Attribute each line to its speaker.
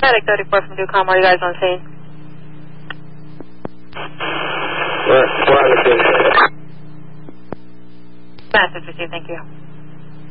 Speaker 1: Medic 34 from Ducom, are you guys on scene?
Speaker 2: Private.
Speaker 1: Message received, thank you.